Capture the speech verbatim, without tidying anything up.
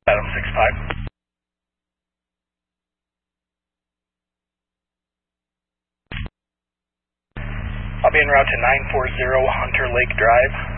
Adam six five. I'll be en route to nine four zero Hunter Lake Drive.